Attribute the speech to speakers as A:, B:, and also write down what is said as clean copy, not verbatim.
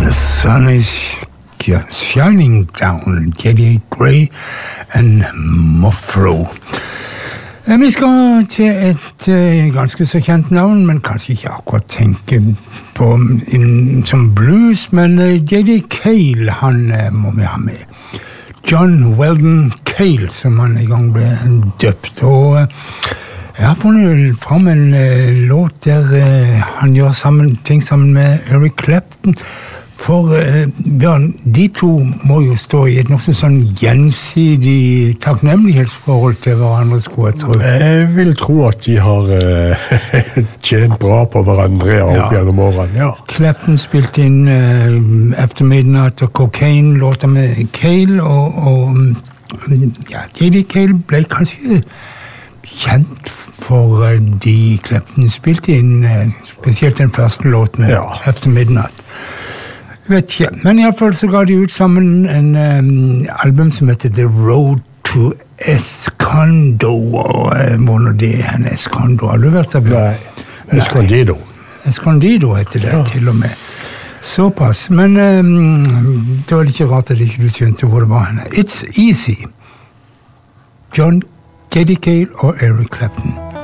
A: The sun is shining down, Geddy Gray and Muffro. Vi skal til et ganske så kjent navn, men kanskje ikke akkurat tenke på som blues, men J.D. Cale, han må vi ha med. John Weldon Cale, som han en gang ble døpt, og jeg har funnet frem en låt der han gjør ting sammen med Eric Clapton. For Bjørn, de to må jo stå i et nokså sånn gjensidig takknemlighetsforhold til hverandre, skulle jeg tro.
B: Jeg vil tro at de har tjent bra på hverandre opp gjennom årene, ja.
A: Clapton spilte inn After Midnight og Cocaine, låter med Cale, og J.D. Cale ble kanskje kjent for de Clapton spilte inn, spesielt den første låten, After Midnight. Vet ikke, men i alle fall så ga de ut sammen en album som heter The Road to Escondo, og hvor det en Escondo, har du vært der?
B: Nei, Escondido.
A: Escondido heter det til og med. Såpass, men det var ikke rart at ikke du skjønte hvor det var henne. It's Easy. John, J.D. Cale og Eric Clapton.